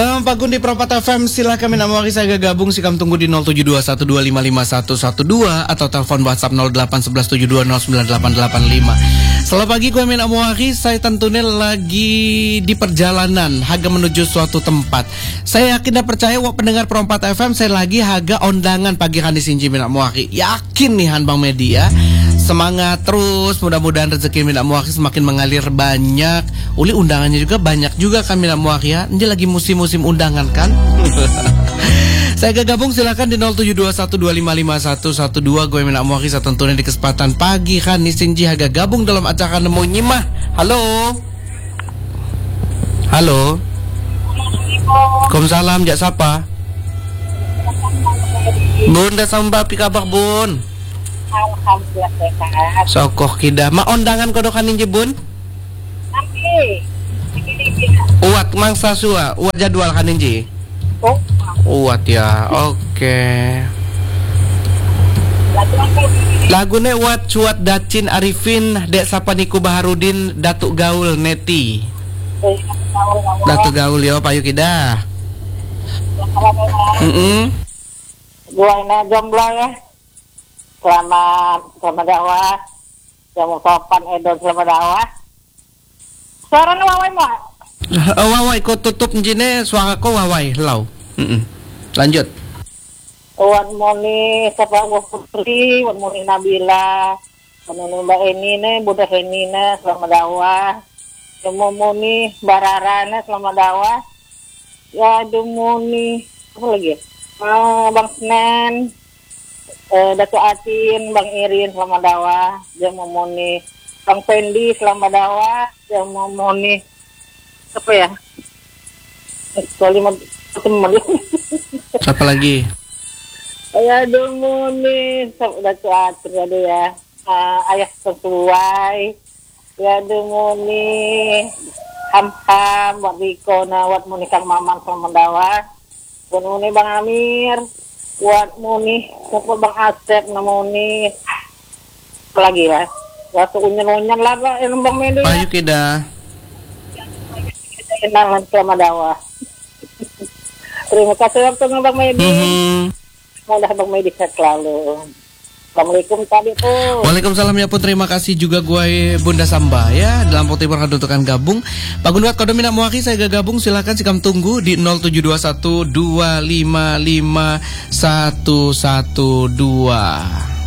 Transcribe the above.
Pak Gun di Perempat FM, silahkan minamwaki saya gabung sikam tunggu di 0721255112 atau telepon WhatsApp 081172098885. Selamat pagi, gue minamwaki, saya tentunya lagi di perjalanan haga menuju suatu tempat. Saya yakin dan percaya wak pendengar Perempat FM, saya lagi haga ondangan pagi kan di Sinji minamwaki. Yakin nih Han Bang Media. Semangat terus, mudah-mudahan rezeki minamwaki semakin mengalir banyak. Uli undangannya juga banyak juga kan minamwaki ya. Ini lagi musim-musim undangan kan. Saya gabung silakan di 0721255112. Gue minamwaki saya tentunya di kesempatan pagi kan nih Sinji haga gabung dalam acara nemu nyimah. Halo. Halo. Waalaikumsalam, jak sapa? Bun, dah samba pi kabar bun. Alhamdulillah sehat. Sokoh kida. Ma ondangan kodokan ninje bun? Nanti. Uat mangsa sua. Uat jadwal kan ninje? Oh. Uat ya. Oke. Lagune uat cuat Dacin Arifin Dek Sapaniku Baharudin Datuk Gaul Neti. Datuk Gaul yo payu kida. Gua ini jomblo ya. Selamat dakwah. Jamu sopan edon selamat dakwah. Suaranya wawai mbak. Wawai kau tutup njine suara kau wawai lau. Lanjut. Wan moni sapa gua putri, wan moni Nabila. Wan mbak ini nih Buddha ini nih selamat dakwah. Jamu moni Bararana selamat dakwah. Ya dumuni apa lagi? Bang Senen. Datuk Atin, Bang Irin selamat dakwah, dia memoni Bang Fendi selamat dakwah, dia memoni apa ya? Apa lagi? Ya demoni Datuk Atin ada ya, ayah sesuai, ya demoni ham buat Riko, buat moni Kang Maman selamat dakwah, buat moni Bang Amir. Buat muni, siapa Bang Asep namuni, apa lagi ya? Waktu unyan lah Pak, yang Bang Medi. Payu kida. Kenalan selamat dakwah. Terima kasih waktu Bang Medi. Mudah Bang Medi sehat selalu. Assalamualaikum tadi tuh. Waalaikumsalam ya pun, terima kasih juga gue Bunda Samba ya dalam poti berhadutukan gabung. Pak Gun buat kode minamwaki saya gabung silakan sikam tunggu di 0721255112.